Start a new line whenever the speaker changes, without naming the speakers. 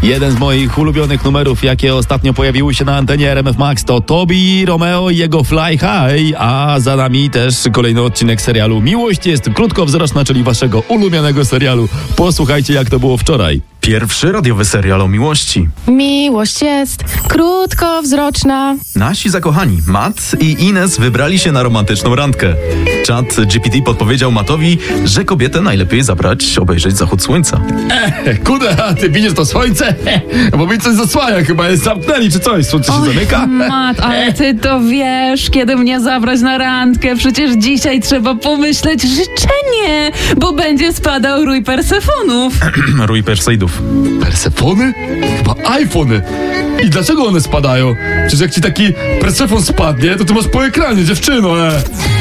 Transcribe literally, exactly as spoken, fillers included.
Jeden z moich ulubionych numerów, jakie ostatnio pojawiły się na antenie R M F Max, to Toby Romeo i jego Fly High, a za nami też kolejny odcinek serialu Miłość jest krótkowzroczna, czyli waszego ulubionego serialu. Posłuchajcie, jak to było wczoraj.
Pierwszy radiowy serial o miłości.
Miłość jest krótkowzroczna.
Nasi zakochani Matt i Ines wybrali się na romantyczną randkę. Czat G P T podpowiedział Mattowi, że kobietę najlepiej zabrać obejrzeć zachód słońca.
E, kuda, a ty widzisz to słońce? Bo mi coś zasłania, chyba jest zamknęli czy coś, słońce się zamyka?
Mat, ale ty to wiesz, kiedy mnie zabrać na randkę. Przecież dzisiaj trzeba pomyśleć życzenie, bo będzie spadał rój Persefonów.
Rój Perseidów.
Persefony? Chyba iPhony. I dlaczego one spadają? Przecież jak ci taki Persefon spadnie, to ty masz po ekranie, dziewczyno, e.